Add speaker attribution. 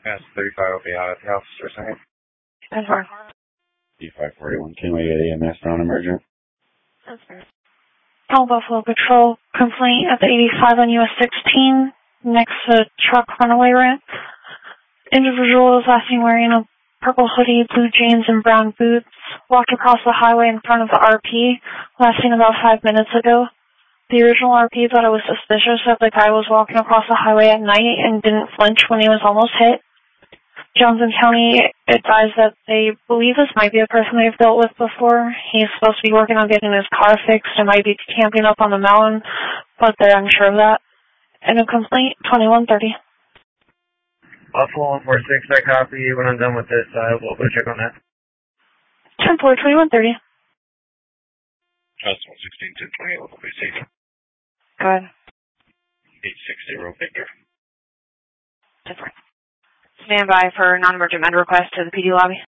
Speaker 1: Yes, 35 will be out at the office for a second.
Speaker 2: That's fine.
Speaker 1: D541, can we get EMS non-emergent?
Speaker 2: That's fair. Call Buffalo Patrol, complaint at the 85 on US 16, next to truck runaway ramp. Individual is last seen wearing a purple hoodie, blue jeans, and brown boots. Walked across the highway in front of the RP, last seen about 5 minutes ago. The original RP thought it was suspicious that the guy was walking across the highway at night and didn't flinch when he was almost hit. Johnson County advised that they believe this might be a person they've dealt with before. He's supposed to be working on getting his car fixed and might be camping up on the mountain, but they're unsure of that. And a complaint, 2130.
Speaker 3: Buffalo 146, I copy. When I'm done with this, we'll go check on that.
Speaker 2: 10-4, 2130.
Speaker 1: That's 116, 1020, local base 8.
Speaker 2: Go ahead.
Speaker 1: 860, Victor.
Speaker 2: Different. Stand by for non-emergent med request to the PD lobby.